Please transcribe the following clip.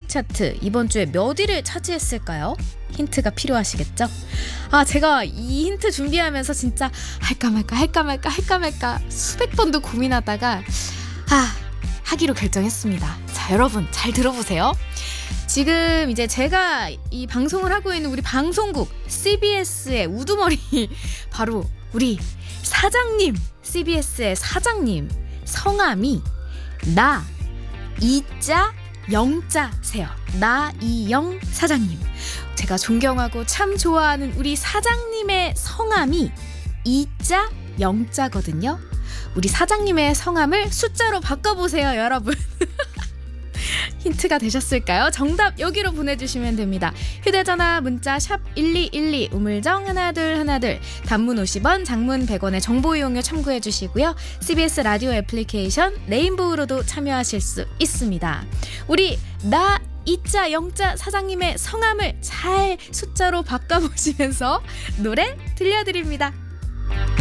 차트 이번 주에 몇 위를 차지했을까요? 힌트가 필요하시겠죠? 제가 이 힌트 준비하면서 진짜 할까 말까 수백 번도 고민하다가 하기로 결정했습니다. 자, 여러분 잘 들어보세요. 지금 이제 제가 이 방송을 하고 있는 우리 방송국 CBS의 우두머리 바로 우리 사장님, CBS의 사장님 성함이 이자 영자세요. 나이영 사장님. 제가 존경하고 참 좋아하는 우리 사장님의 성함이 이자 영자거든요. 우리 사장님의 성함을 숫자로 바꿔보세요, 여러분. 힌트가 되셨을까요? 정답 여기로 보내주시면 됩니다. 휴대전화 문자 샵 1212 우물정 1212 단문 50원 장문 100원의 정보 이용료 참고해 주시고요. CBS 라디오 애플리케이션 레인보우로도 참여하실 수 있습니다. 우리 이자 영자 사장님의 성함을 잘 숫자로 바꿔보시면서 노래 들려드립니다.